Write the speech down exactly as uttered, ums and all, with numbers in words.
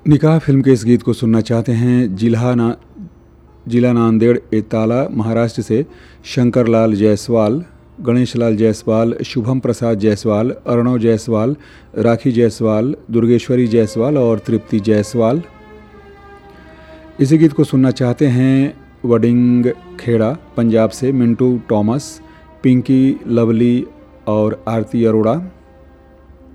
निकाह फिल्म के इस गीत को सुनना चाहते हैं जिला ना जिला नांदेड़ एताला महाराष्ट्र से शंकर लाल जायसवाल, गणेश लाल जायसवाल, शुभम प्रसाद जायसवाल, अर्णव जायसवाल, राखी जायसवाल, दुर्गेश्वरी जायसवाल और तृप्ति जायसवाल। इसी गीत को सुनना चाहते हैं वडिंग खेड़ा पंजाब से मिंटू टॉमस, पिंकी लवली और आरती अरोड़ा।